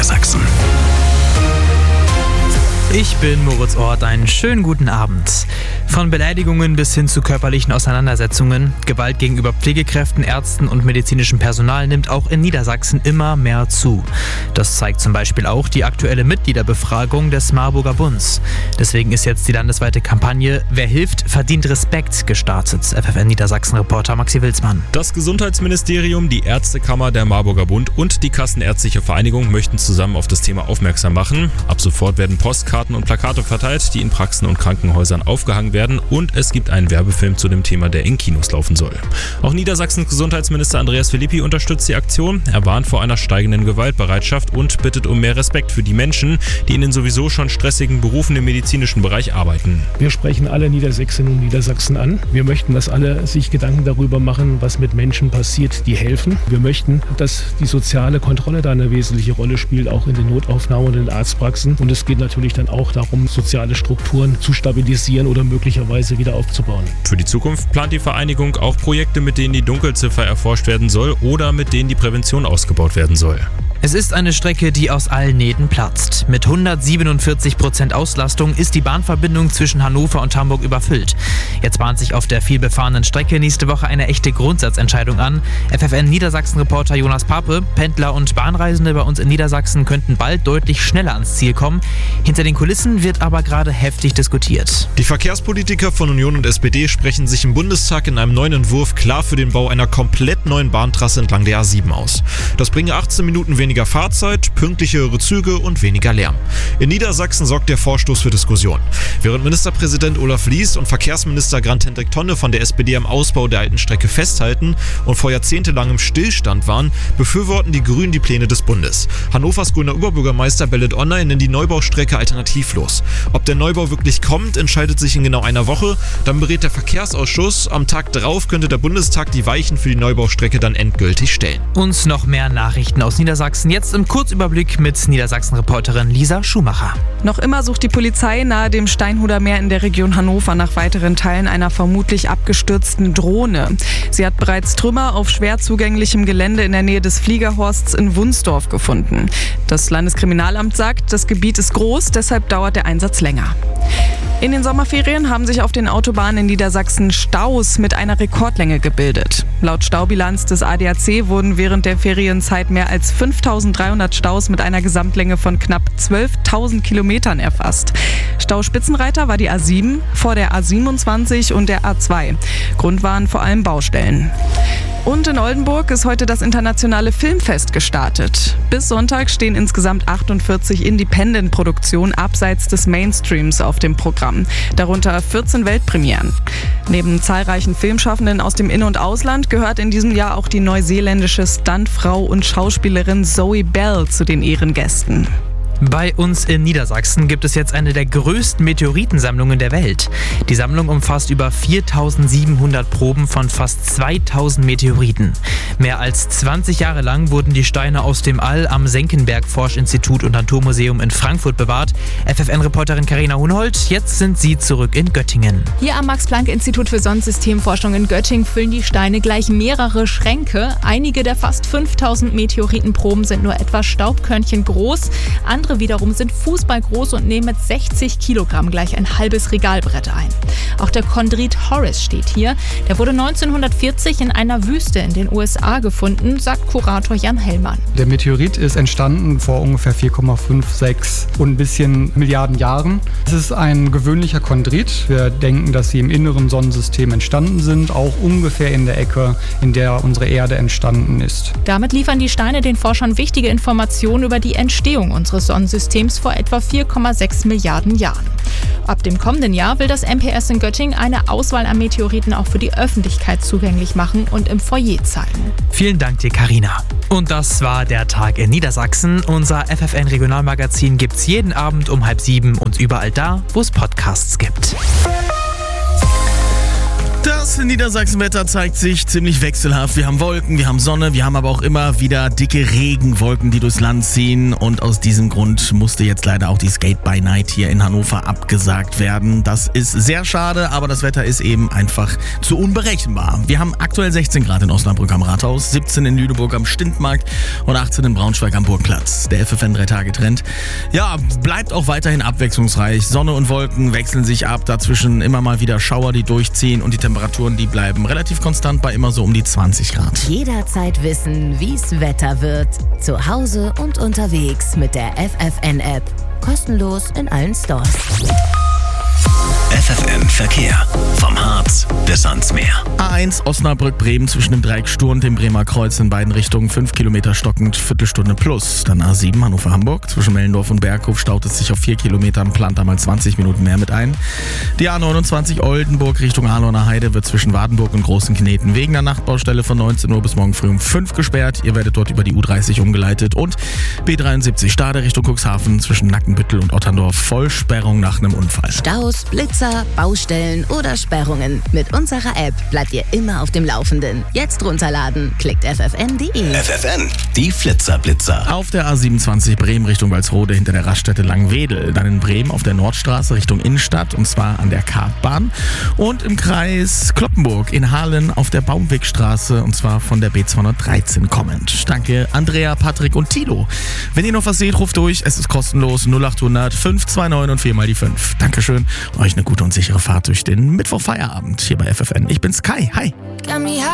Niedersachsen. Ich bin Moritz Ort, einen schönen guten Abend. Von Beleidigungen bis hin zu körperlichen Auseinandersetzungen, Gewalt gegenüber Pflegekräften, Ärzten und medizinischem Personal nimmt auch in Niedersachsen immer mehr zu. Das zeigt zum Beispiel auch die aktuelle Mitgliederbefragung des Marburger Bunds. Deswegen ist jetzt die landesweite Kampagne "Wer hilft, verdient Respekt" gestartet. FFN Niedersachsen-Reporter Maxi Wilsmann. Das Gesundheitsministerium, die Ärztekammer, der Marburger Bund und die Kassenärztliche Vereinigung möchten zusammen auf das Thema aufmerksam machen. Ab sofort werden Postkarten und Plakate verteilt, die in Praxen und Krankenhäusern aufgehangen werden, und es gibt einen Werbefilm zu dem Thema, der in Kinos laufen soll. Auch Niedersachsens Gesundheitsminister Andreas Philippi unterstützt die Aktion. Er warnt vor einer steigenden Gewaltbereitschaft und bittet um mehr Respekt für die Menschen, die in den sowieso schon stressigen Berufen im medizinischen Bereich arbeiten. Wir sprechen alle Niedersächsinnen und Niedersachsen an. Wir möchten, dass alle sich Gedanken darüber machen, was mit Menschen passiert, die helfen. Wir möchten, dass die soziale Kontrolle da eine wesentliche Rolle spielt, auch in den Notaufnahmen und in den Arztpraxen. Und es geht natürlich dann auch darum, soziale Strukturen zu stabilisieren oder möglicherweise wieder aufzubauen. Für die Zukunft plant die Vereinigung auch Projekte, mit denen die Dunkelziffer erforscht werden soll oder mit denen die Prävention ausgebaut werden soll. Es ist eine Strecke, die aus allen Nähten platzt. Mit 147% Auslastung ist die Bahnverbindung zwischen Hannover und Hamburg überfüllt. Jetzt bahnt sich auf der vielbefahrenen Strecke nächste Woche eine echte Grundsatzentscheidung an. FFN Niedersachsen-Reporter Jonas Pape: Pendler und Bahnreisende bei uns in Niedersachsen könnten bald deutlich schneller ans Ziel kommen. Hinter den Kulissen wird aber gerade heftig diskutiert. Die Verkehrspolitiker von Union und SPD sprechen sich im Bundestag in einem neuen Entwurf klar für den Bau einer komplett neuen Bahntrasse entlang der A7 aus. Das bringe 18 Minuten weniger Fahrzeit, pünktlichere Züge und weniger Lärm. In Niedersachsen sorgt der Vorstoß für Diskussion. Während Ministerpräsident Olaf Lies und Verkehrsminister Grant-Hendrik Tonne von der SPD am Ausbau der alten Strecke festhalten und vor jahrzehntelangem Stillstand waren, befürworten die Grünen die Pläne des Bundes. Hannovers grüner Oberbürgermeister Bellet Online nennt die Neubaustrecke alternativlos. Ob der Neubau wirklich kommt, entscheidet sich in genau einer Woche. Dann berät der Verkehrsausschuss. Am Tag darauf könnte der Bundestag die Weichen für die Neubaustrecke dann endgültig stellen. Und noch mehr Nachrichten aus Niedersachsen. Jetzt im Kurzüberblick mit Niedersachsen-Reporterin Lisa Schumacher. Noch immer sucht die Polizei nahe dem Steinhuder Meer in der Region Hannover nach weiteren Teilen einer vermutlich abgestürzten Drohne. Sie hat bereits Trümmer auf schwer zugänglichem Gelände in der Nähe des Fliegerhorsts in Wunsdorf gefunden. Das Landeskriminalamt sagt, das Gebiet ist groß, deshalb dauert der Einsatz länger. In den Sommerferien haben sich auf den Autobahnen in Niedersachsen Staus mit einer Rekordlänge gebildet. Laut Staubilanz des ADAC wurden während der Ferienzeit mehr als 5.300 Staus mit einer Gesamtlänge von knapp 12.000 Kilometern erfasst. Stauspitzenreiter war die A7 vor der A27 und der A2. Grund waren vor allem Baustellen. Und in Oldenburg ist heute das internationale Filmfest gestartet. Bis Sonntag stehen insgesamt 48 Independent-Produktionen abseits des Mainstreams auf dem Programm, darunter 14 Weltpremieren. Neben zahlreichen Filmschaffenden aus dem In- und Ausland gehört in diesem Jahr auch die neuseeländische Stuntfrau und Schauspielerin Zoe Bell zu den Ehrengästen. Bei uns in Niedersachsen gibt es jetzt eine der größten Meteoritensammlungen der Welt. Die Sammlung umfasst über 4.700 Proben von fast 2.000 Meteoriten. Mehr als 20 Jahre lang wurden die Steine aus dem All am Senckenberg-Forschinstitut und Naturmuseum in Frankfurt bewahrt. FFN-Reporterin Carina Huhnhold, jetzt sind sie zurück in Göttingen. Hier am Max-Planck-Institut für Sonnensystemforschung in Göttingen füllen die Steine gleich mehrere Schränke. Einige der fast 5.000 Meteoritenproben sind nur etwa Staubkörnchen groß. Andere wiederum sind fußballgroß und nehmen mit 60 Kilogramm gleich ein halbes Regalbrett ein. Auch der Chondrit Horace steht hier. Der wurde 1940 in einer Wüste in den USA gefunden, sagt Kurator Jan Hellmann. Der Meteorit ist entstanden vor ungefähr 4,56 und ein bisschen Milliarden Jahren. Es ist ein gewöhnlicher Chondrit. Wir denken, dass sie im inneren Sonnensystem entstanden sind, auch ungefähr in der Ecke, in der unsere Erde entstanden ist. Damit liefern die Steine den Forschern wichtige Informationen über die Entstehung unseres Sonnensystems vor etwa 4,6 Milliarden Jahren. Ab dem kommenden Jahr will das MPS in Göttingen eine Auswahl an Meteoriten auch für die Öffentlichkeit zugänglich machen und im Foyer zeigen. Vielen Dank dir, Carina. Und das war der Tag in Niedersachsen. Unser FFN-Regionalmagazin gibt's jeden Abend um 6:30 und überall da, wo es Podcasts gibt. Das Niedersachsenwetter zeigt sich ziemlich wechselhaft. Wir haben Wolken, wir haben Sonne, wir haben aber auch immer wieder dicke Regenwolken, die durchs Land ziehen. Und aus diesem Grund musste jetzt leider auch die Skate-by-Night hier in Hannover abgesagt werden. Das ist sehr schade, aber das Wetter ist eben einfach zu unberechenbar. Wir haben aktuell 16 Grad in Osnabrück am Rathaus, 17 in Lüneburg am Stintmarkt und 18 in Braunschweig am Burgplatz. Der FFN 3-Tage-Trend. Ja, bleibt auch weiterhin abwechslungsreich. Sonne und Wolken wechseln sich ab, dazwischen immer mal wieder Schauer, die durchziehen und die Temperaturen, die bleiben relativ konstant bei immer so um die 20 Grad. Jederzeit wissen, wie's Wetter wird. Zu Hause und unterwegs mit der FFN-App. Kostenlos in allen Stores. FFN Verkehr. Vom Harz bis ans Meer. A1 Osnabrück-Bremen zwischen dem Dreieck Stur und dem Bremer Kreuz in beiden Richtungen 5 Kilometer stockend, Viertelstunde plus. Dann A7 Hannover-Hamburg zwischen Mellendorf und Berghof staut es sich auf 4 Kilometern, plant da mal 20 Minuten mehr mit ein. Die A29 Oldenburg Richtung Ahlorner Heide wird zwischen Wardenburg und Großen Kneten wegen der Nachtbaustelle von 19 Uhr bis morgen früh um 5 gesperrt. Ihr werdet dort über die U30 umgeleitet. Und B73 Stade Richtung Cuxhaven zwischen Nackenbüttel und Otterndorf Vollsperrung nach einem Unfall. Staus, Blitzer, Baustellen oder Sperrungen. Mit unserer App bleibt ihr immer auf dem Laufenden. Jetzt runterladen. Klickt ffn.de. FFN, die Flitzer-Blitzer. Auf der A27 Bremen Richtung Walsrode hinter der Raststätte Langwedel. Dann in Bremen auf der Nordstraße Richtung Innenstadt und zwar an der Kartbahn. Und im Kreis Cloppenburg in Hahlen auf der Baumwegstraße und zwar von der B213 kommend. Danke Andrea, Patrick und Tilo. Wenn ihr noch was seht, ruft durch. Es ist kostenlos 0800 529 und 4 mal die 5. Dankeschön. Euch eine gute und sichere Fahrt durch den Mittwochfeierabend hier bei FFN. Ich bin Sky. Hi.